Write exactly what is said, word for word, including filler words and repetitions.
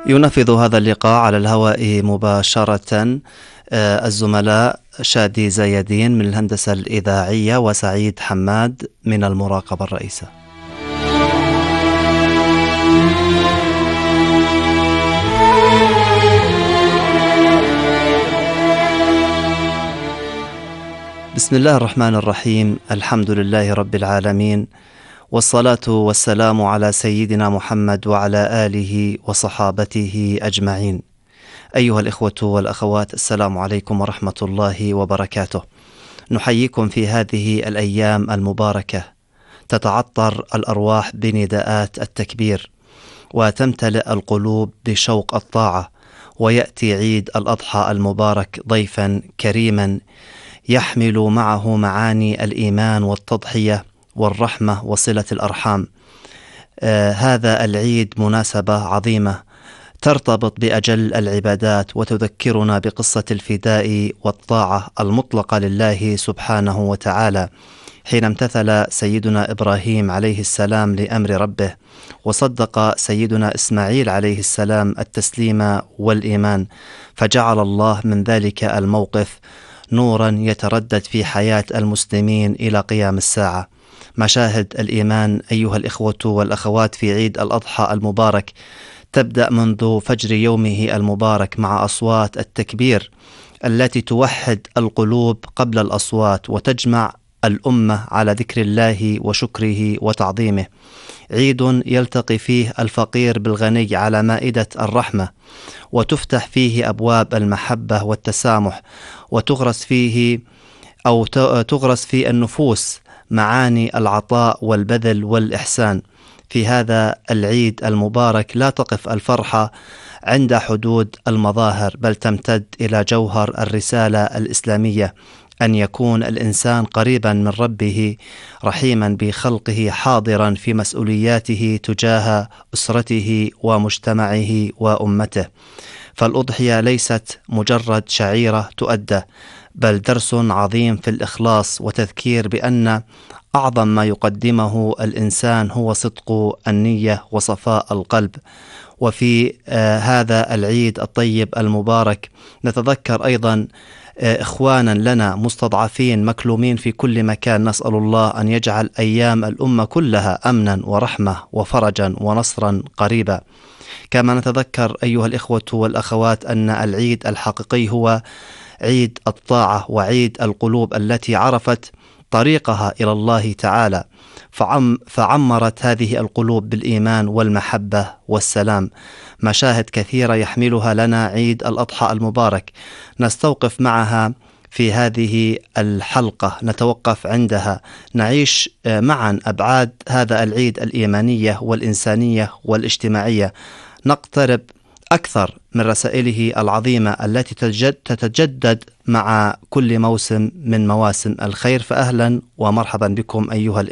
ينفذ هذا اللقاء على الهواء مباشرة الزملاء شادي زايدين من الهندسة الإذاعية وسعيد حماد من المراقبة الرئيسة. بسم الله الرحمن الرحيم، الحمد لله رب العالمين، والصلاة والسلام على سيدنا محمد وعلى آله وصحابته أجمعين. أيها الإخوة والأخوات، السلام عليكم ورحمة الله وبركاته. نحييكم في هذه الأيام المباركة، تتعطر الأرواح بنداءات التكبير وتمتلئ القلوب بشوق الطاعة، ويأتي عيد الأضحى المبارك ضيفا كريما يحمل معه معاني الإيمان والتضحية والرحمة وصلة الأرحام. آه هذا العيد مناسبة عظيمة ترتبط بأجل العبادات وتذكرنا بقصة الفداء والطاعة المطلقة لله سبحانه وتعالى، حين امتثل سيدنا إبراهيم عليه السلام لأمر ربه، وصدق سيدنا إسماعيل عليه السلام التسليم والإيمان، فجعل الله من ذلك الموقف نورا يتردد في حياة المسلمين إلى قيام الساعة. مشاهد الإيمان أيها الإخوة والأخوات في عيد الأضحى المبارك تبدأ منذ فجر يومه المبارك مع أصوات التكبير التي توحد القلوب قبل الأصوات وتجمع الأمة على ذكر الله وشكره وتعظيمه. عيد يلتقي فيه الفقير بالغني على مائدة الرحمة، وتفتح فيه أبواب المحبة والتسامح، وتغرس فيه أو تغرس في النفوس معاني العطاء والبذل والإحسان. في هذا العيد المبارك لا تقف الفرحة عند حدود المظاهر، بل تمتد إلى جوهر الرسالة الإسلامية، أن يكون الإنسان قريبا من ربه، رحيما بخلقه، حاضرا في مسؤولياته تجاه أسرته ومجتمعه وأمته. فالأضحية ليست مجرد شعيرة تؤدى، بل درس عظيم في الإخلاص وتذكير بأن أعظم ما يقدمه الإنسان هو صدق النية وصفاء القلب. وفي آه هذا العيد الطيب المبارك نتذكر أيضا آه إخوانا لنا مستضعفين مكلومين في كل مكان، نسأل الله أن يجعل أيام الأمة كلها أمنا ورحمة وفرجا ونصرا قريبا. كما نتذكر أيها الإخوة والأخوات أن العيد الحقيقي هو عيد الطاعة وعيد القلوب التي عرفت طريقها إلى الله تعالى، فعم فعمرت هذه القلوب بالإيمان والمحبة والسلام. مشاهد كثيرة يحملها لنا عيد الأضحى المبارك، نستوقف معها في هذه الحلقة، نتوقف عندها، نعيش معا أبعاد هذا العيد الإيمانية والإنسانية والاجتماعية، نقترب أكثر من رسائله العظيمة التي تتجدد مع كل موسم من مواسم الخير. فأهلا ومرحبا بكم أيها